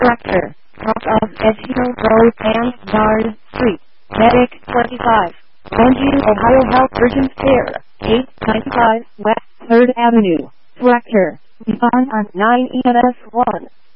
Director, Top of Edgehill Road and Yard Street. Medic 25. Longview, Ohio Health Urgent Care. 895 West 3rd Avenue. Director, Levon on 9 EMS 1.